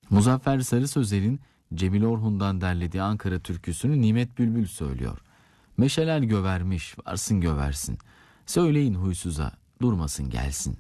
Muzaffer Sarı Sözer'in Cemil Orhun'dan derlediği Ankara türküsünü Nimet Bülbül söylüyor. Meşeler gövermiş, varsın göversin. Söyleyin huysuza, durmasın gelsin.